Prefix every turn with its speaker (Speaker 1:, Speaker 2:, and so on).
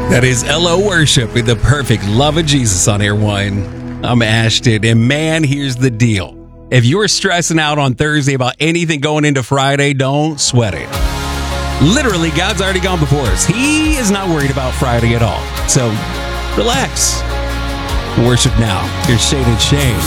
Speaker 1: That is LO Worship with the perfect love of Jesus on Air One. I'm Ashton, and man, here's the deal. If you're stressing out on Thursday about anything going into Friday, don't sweat it. Literally, God's already gone before us. He is not worried about Friday at all. So, relax. Worship now. Here's Shade and Shame.